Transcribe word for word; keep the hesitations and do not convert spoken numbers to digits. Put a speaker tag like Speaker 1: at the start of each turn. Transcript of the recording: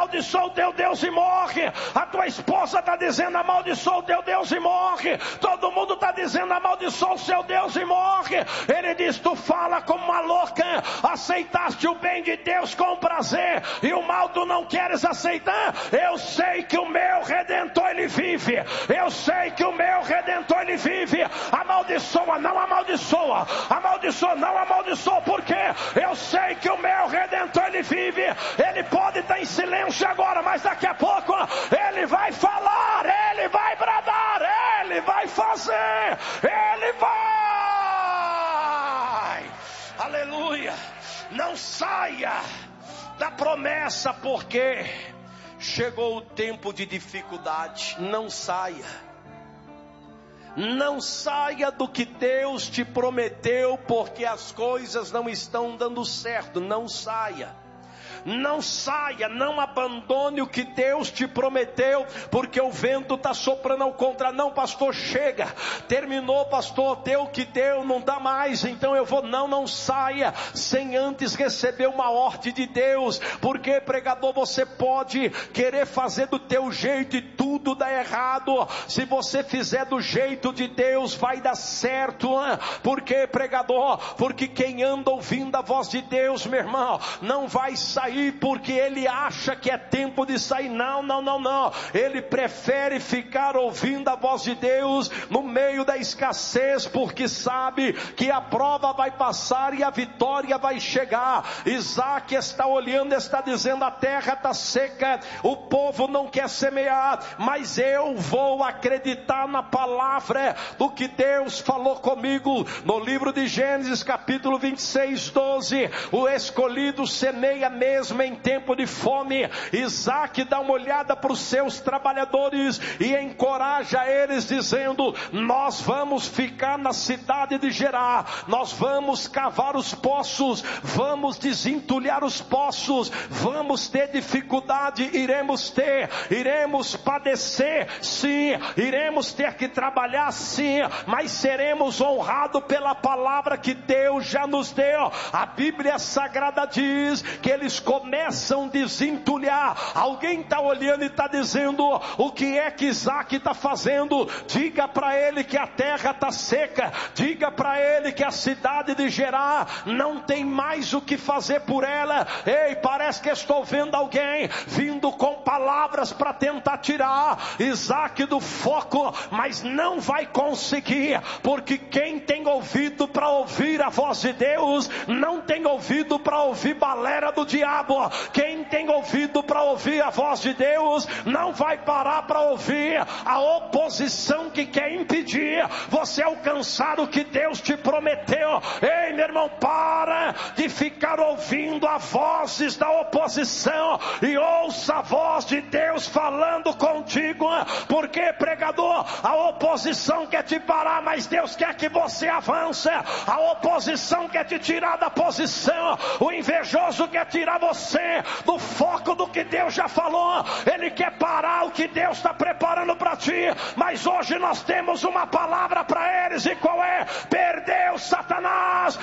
Speaker 1: amaldiçoa o teu Deus e morre. A tua esposa está dizendo, amaldiçoa o teu Deus e morre. Todo mundo está dizendo, amaldiçoa o seu Deus e morre. Ele diz, tu fala como uma louca, aceitaste o bem de Deus com prazer, e o mal tu não queres aceitar. Eu sei que o meu Redentor ele vive, eu sei que o meu Redentor ele vive. Amaldiçoa, não amaldiçoa, amaldiçoa, não amaldiçoa, porque eu sei que o meu Redentor ele vive. Ele pode estar em silêncio agora, mas daqui a pouco ele vai falar, ele vai bradar, ele vai fazer, ele vai. Aleluia. Não saia da promessa, porque chegou o tempo de dificuldade. Não saia. Não saia do que Deus te prometeu, porque as coisas não estão dando certo. Não saia. Não saia, não abandone o que Deus te prometeu, porque o vento está soprando ao contrário. Não, pastor, chega, terminou, pastor, deu o que deu, não dá mais, então eu vou. Não, não saia sem antes receber uma ordem de Deus, porque, pregador, você pode querer fazer do teu jeito e tudo dá errado. Se você fizer do jeito de Deus, vai dar certo. Porque, pregador, porque quem anda ouvindo a voz de Deus, meu irmão, não vai sair porque ele acha que é tempo de sair. Não, não, não, não. Ele prefere ficar ouvindo a voz de Deus no meio da escassez, porque sabe que a prova vai passar e a vitória vai chegar. Isaac está olhando, está dizendo, a terra está seca, o povo não quer semear, mas eu vou acreditar na palavra do que Deus falou comigo. No livro de Gênesis capítulo vinte e seis, doze, o escolhido semeia mesmo em tempo de fome. Isaac dá uma olhada para os seus trabalhadores e encoraja eles, dizendo, nós vamos ficar na cidade de Gerar, nós vamos cavar os poços, vamos desentulhar os poços, vamos ter dificuldade, iremos ter, iremos padecer, sim, iremos ter que trabalhar, sim, mas seremos honrados pela palavra que Deus já nos deu. A Bíblia Sagrada diz que eles começam a desentulhar. Alguém está olhando e está dizendo, o que é que Isaac está fazendo? Diga para ele que a terra está seca, diga para ele que a cidade de Gerar não tem mais o que fazer por ela. Ei, parece que estou vendo alguém vindo com palavras para tentar tirar Isaac do foco, mas não vai conseguir, porque quem tem ouvido para ouvir a voz de Deus, não tem ouvido para ouvir balera do diabo. Quem tem ouvido para ouvir a voz de Deus, não vai parar para ouvir a oposição que quer impedir você alcançar o que Deus te prometeu. Ei, meu irmão, para de ficar ouvindo as vozes da oposição e ouça a voz de Deus falando contigo. Porque, pregador, a oposição quer te parar, mas Deus quer que você avance. A oposição quer te tirar da posição, o invejoso quer tirar você do foco do que Deus já falou. Ele quer parar o que Deus está preparando para ti, mas hoje nós temos uma palavra para eles. E qual é? Perdeu, Satanás.